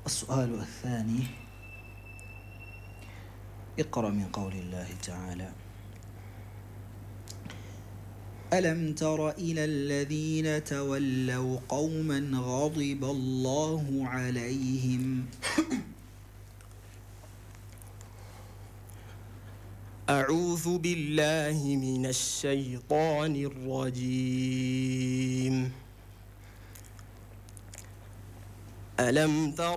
السؤال الثاني: اقرأ من قول الله تعالى: ألم تر إلى الذين تولوا قوما غضب الله عليهم. أعوذ بالله من الشيطان الرجيم. ألم تر